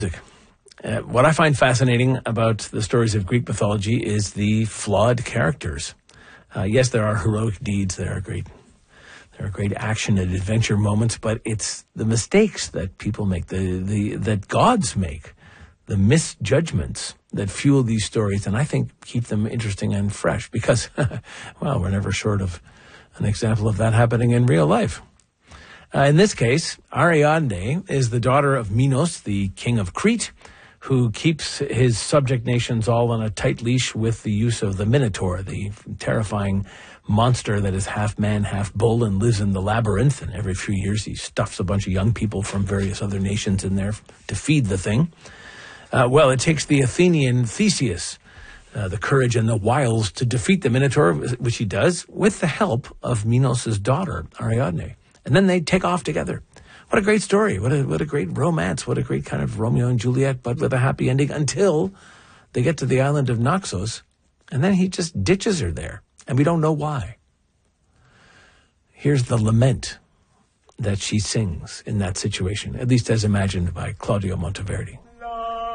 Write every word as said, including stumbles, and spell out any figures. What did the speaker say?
Uh, what I find fascinating about the stories of Greek mythology is the flawed characters. Uh, yes, there are heroic deeds, there are great, there are great action and adventure moments, but it's the mistakes that people make, the, the that gods make, the misjudgments that fuel these stories, and I think keep them interesting and fresh. Because, well, we're never short of an example of that happening in real life. Uh, in this case, Ariadne is the daughter of Minos, the king of Crete, who keeps his subject nations all on a tight leash with the use of the Minotaur, the terrifying monster that is half man, half bull, and lives in the labyrinth. And every few years he stuffs a bunch of young people from various other nations in there to feed the thing. Uh, well, it takes the Athenian Theseus, uh, the courage and the wiles to defeat the Minotaur, which he does, with the help of Minos' daughter, Ariadne. And then they take off together. What a great story. What a what a great romance. What a great kind of Romeo and Juliet, but with a happy ending until they get to the island of Naxos, and then he just ditches her there, and we don't know why. Here's the lament that she sings in that situation, at least as imagined by Claudio Monteverdi.